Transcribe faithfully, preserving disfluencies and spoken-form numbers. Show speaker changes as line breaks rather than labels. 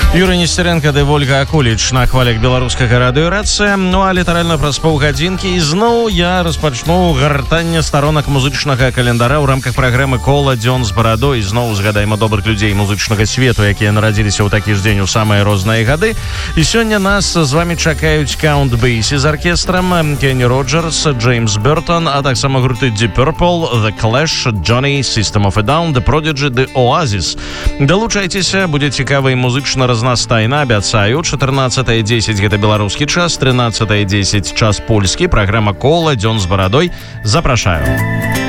Юрий Нестеренко ды Вольга Акуліч на хвалях беларускага радыёрацыя. Ну а літаральна праз паўгадзінкі ізноў я распачну гартанне старонак музычнага календара ў рамках праграмы «Кола дзён з барадой». Зноў згадаем добрых людзей музычнага свету, якія нарадзіліся ў такі ж дзень у самыя розныя гады. І сёння нас з вами чакаюць Count Basie з аркестрам, Кенні Роджерс, Джеймс Бёртон, а таксама гурты Deep Purple, The Clash, Johnny, System of a Down, The Prodigy, The Oasis. Далучайцеся, будзе цікава і музычна разнастайна, абяцаю. чатырнаццатая дзесяць гэта беларускі час, трынаццатая дзесяць час польскі. Праграма «Кола дзён з барадой». Запрашаю.